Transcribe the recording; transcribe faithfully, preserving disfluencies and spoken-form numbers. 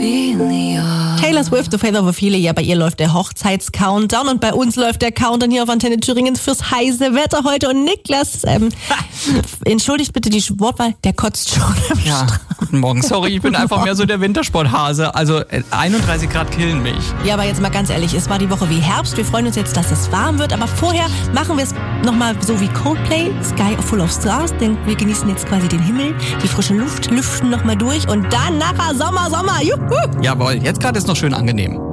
Taylor Swift, The Faith of Ophelia, bei ihr läuft der Hochzeits-Countdown und bei uns läuft der Countdown hier auf Antenne Thüringen fürs heiße Wetter heute. Und Niklas, ähm, entschuldigt bitte die Wortwahl, der kotzt schon am Ja, guten Morgen. Sorry, ich bin einfach mehr so der Wintersporthase. Also einunddreißig Grad killen mich. Ja, aber jetzt mal ganz ehrlich, es war die Woche wie Herbst. Wir freuen uns jetzt, dass es warm wird. Aber vorher machen wir es nochmal so wie Coldplay, Sky Full of Stars. Denn wir genießen jetzt quasi den Himmel, die frische Luft, lüften nochmal durch und dann nachher Sommer, Sommer. Juhu! Jawohl, jetzt gerade ist noch schön angenehm.